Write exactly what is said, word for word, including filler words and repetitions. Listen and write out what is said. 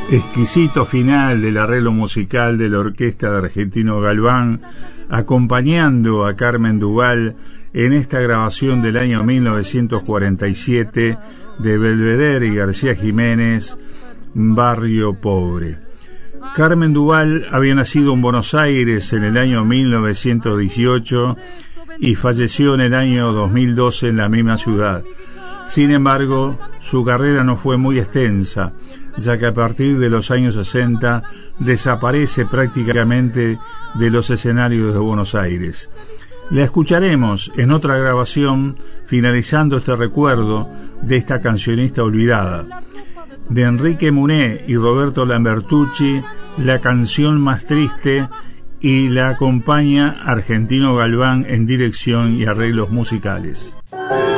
Exquisito final del arreglo musical de la orquesta de Argentino Galván, acompañando a Carmen Duval en esta grabación del año mil novecientos cuarenta y siete de Belvedere y García Jiménez, Barrio Pobre. Carmen Duval había nacido en Buenos Aires en el año mil novecientos dieciocho y falleció en el año dos mil doce en la misma ciudad. Sin embargo, su carrera no fue muy extensa, ya que a partir de los años sesenta desaparece prácticamente de los escenarios de Buenos Aires. La escucharemos en otra grabación, finalizando este recuerdo de esta cancionista olvidada. De Enrique Muné y Roberto Lambertucci, la canción más triste, y la acompaña Argentino Galván en dirección y arreglos musicales.